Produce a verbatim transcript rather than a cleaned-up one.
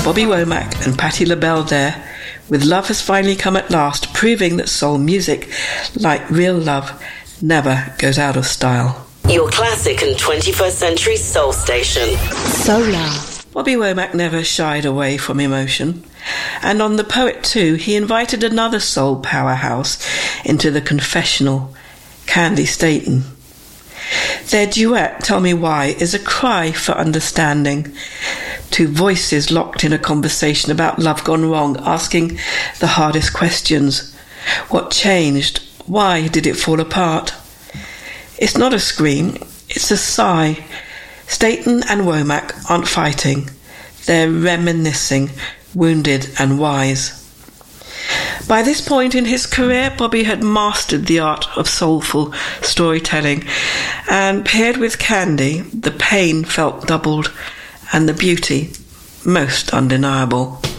Bobby Womack and Patti LaBelle there, with Love Has Finally Come at Last, proving that soul music, like real love, never goes out of style. Your classic and twenty-first century soul station. Solar. Bobby Womack never shied away from emotion, and on The Poet too, he invited another soul powerhouse into the confessional, Candy Staton. Their duet, Tell Me Why, is a cry for understanding. Two voices locked in a conversation about love gone wrong, asking the hardest questions. What changed? Why did it fall apart? It's not a scream, it's a sigh. Staton and Womack aren't fighting. They're reminiscing, wounded and wise. By this point in his career, Bobby had mastered the art of soulful storytelling, and paired with Candy, the pain felt doubled and the beauty most undeniable.